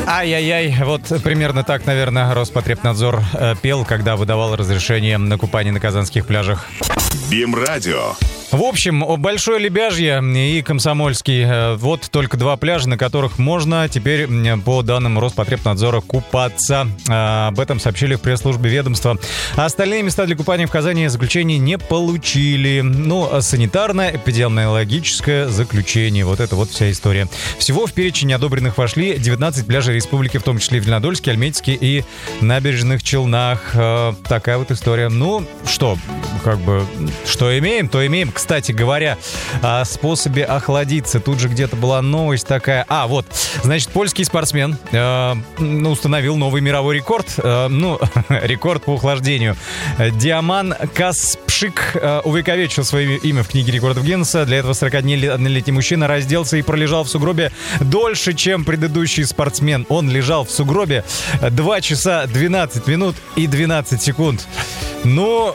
Ай-яй-яй, вот примерно так, наверное, Роспотребнадзор пел, когда выдавал разрешение на купание на казанских пляжах. БИМ-радио. В общем, Большое Лебяжье и Комсомольский. Вот только два пляжа, на которых можно теперь, по данным Роспотребнадзора, купаться. Об этом сообщили в пресс-службе ведомства. А остальные места для купания в Казани заключение не получили. Ну, санитарно-эпидемиологическое заключение. Вот это вот вся история. Всего в перечень одобренных вошли 19 пляжей республики, в том числе в Зеленодольске, Альметьевске и Набережных Челнах. Такая вот история. Ну, что, что имеем, то имеем. Кстати говоря, о способе охладиться. Тут же где-то была новость такая. Вот, значит, польский спортсмен установил новый мировой рекорд. Рекорд по охлаждению. Диаман Каспшик увековечил свое имя в книге рекордов Гиннесса. Для этого 41-летний мужчина разделся и пролежал в сугробе дольше, чем предыдущий спортсмен. Он лежал в сугробе 2 часа 12 минут и 12 секунд. Ну,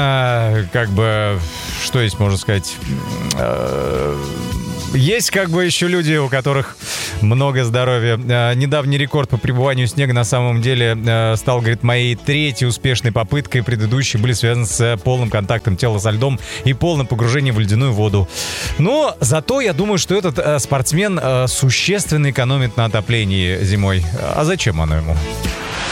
что здесь можно сказать? Есть еще люди, у которых много здоровья. Недавний рекорд по пребыванию снега на самом деле стал, говорит, моей 3-й успешной попыткой. Предыдущие были связаны с полным контактом тела со льдом и полным погружением в ледяную воду. Но зато я думаю, что этот спортсмен существенно экономит на отоплении зимой. А зачем оно ему?